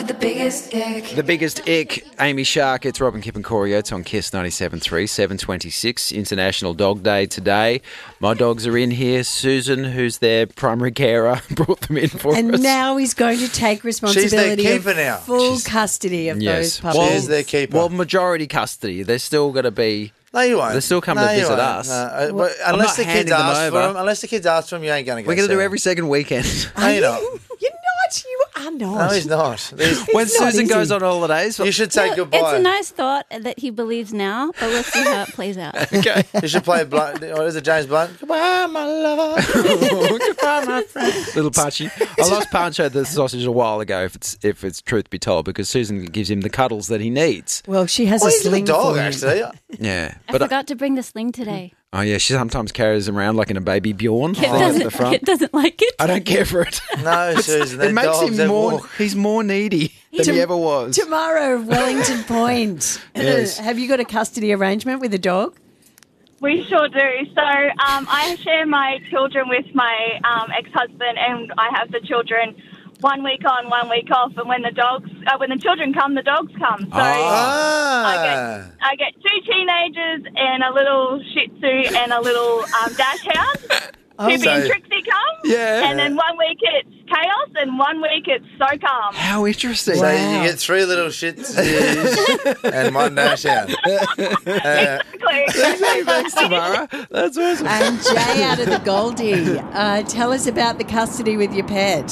the biggest ick. The biggest ick, Amy Shark. It's Robin, Kip and Corey Oates on Kiss 97.3, 7:26, International Dog Day today. My dogs are in here. Susan, who's their primary carer, brought them in for us. And now he's going to take responsibility keeper of now. full custody of those puppies. She's their keeper. Well, majority custody. They're still going to be... No, you won't. They still come to you visit won't. us. No, Well, unless the I'm not kids handing them ask for over. them. Unless the kids ask for them, you ain't going to go. We're going to see do them. every second weekend. No, you're not. You're not. You are not. No, he's not. When It's not Susan easy. goes on holidays... You should say goodbye. It's a nice thought that he believes now, but let's see how it plays out. Okay. You should play Blunt. What is it, James Blunt? Goodbye, my lover. Goodbye, my friend. Little Punchy. I lost Pancho the sausage a while ago, if it's truth be told, because Susan gives him the cuddles that he needs. Well, she has Well, a he's a sling dog, for him. actually. Yeah. I But forgot to bring the sling today. oh, yeah, she sometimes carries him around like in a baby Bjorn Kit thing at the front. Kit doesn't like it. I don't care for it. No, Susan. They're It makes dogs him that more... walk. He's more needy than he ever was. Tomorrow of Wellington Point. Yes. Have you got a custody arrangement with a dog? We sure do. So I share my children with my ex-husband, and I have the children 1 week on, 1 week off. And when the children come, the dogs come. So Ah. I get two teenagers and a little Shih Tzu and a little dash hound. Tippy So- and Trixie come. Yeah. And then 1 week it's chaos, and 1 week it's so calm. How interesting. So Wow. you get three little shits and one dash out. Exactly. Thanks, Tamara. That's awesome. And Jay out of the Goldie. Tell us about the custody with your pet.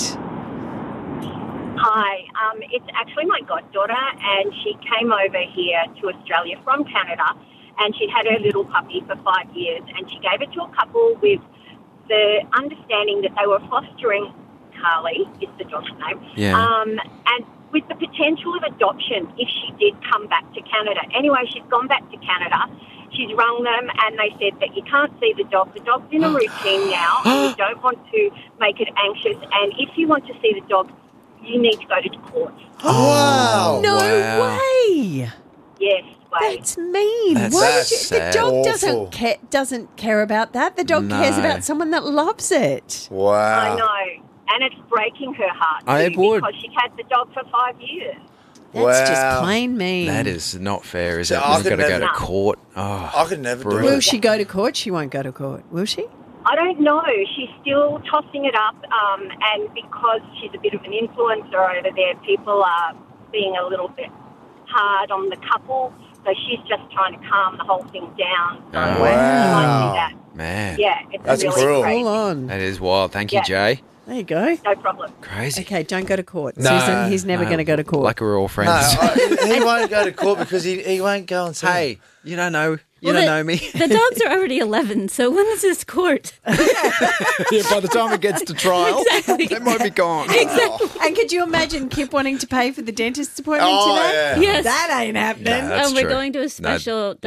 Hi, it's actually my goddaughter, and she came over here to Australia from Canada, and she'd had her little puppy for 5 years, and she gave it to a couple with the understanding that they were fostering Carly, is the dog's name, Yeah. and with the potential of adoption if she did come back to Canada. Anyway, she's gone back to Canada. She's rung them, and they said that you can't see the dog. The dog's in a routine now, and you don't want to make it anxious, and if you want to see the dog, you need to go to court. Wow. No Wow. way. Yes, way. That's mean. That's Why would that's you? sad. The dog Awful. doesn't care about that. The dog cares No. about someone that loves it. Wow. I know. And it's breaking her heart, I too, would. because she's had the dog for 5 years. That's just Wow. plain mean. That is not fair, is So it? I You've could got to go to never- court. Oh, I could never do Brutal. Will it. she go to court? She won't go to court, will she? I don't know. She's still tossing it up, and because she's a bit of an influencer over there, people are being a little bit hard on the couple, so she's just trying to calm the whole thing down. So Oh. she might Wow. do that. man. Yeah, it's That's really cruel. crazy. Full on. That is wild. Thank you, Yeah. Jay. There you go. No problem. Crazy. Okay, don't go to court. No. Susan, he's never No, going to go to court. Like we're all No, friends. he won't go to court because he won't go and say, Hey, you don't know. You Well, don't know me. The dogs are already 11, so when is this court? Yeah, by the time it gets to trial, Exactly. it might be gone. And could you imagine Kip wanting to pay for the dentist's appointment Oh, today? yeah. Yes. That ain't happening. No, that's and we're true. going to a No, special